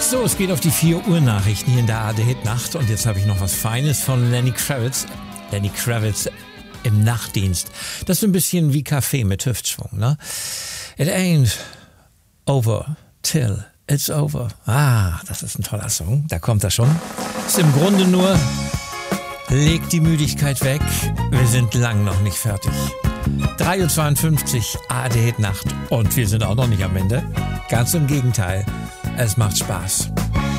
So, es geht auf die 4 Uhr Nachrichten hier in der ARD Nacht und jetzt habe ich noch was Feines von Lenny Kravitz. Lenny Kravitz im Nachtdienst. Das ist so ein bisschen wie Kaffee mit Hüftschwung, ne? It ain't over till it's over. Ah, das ist ein toller Song. Da kommt er schon. Ist im Grunde nur, legt die Müdigkeit weg. Wir sind lang noch nicht fertig. 3:52 Uhr ARD Nacht und wir sind auch noch nicht am Ende. Ganz im Gegenteil. Es macht Spaß.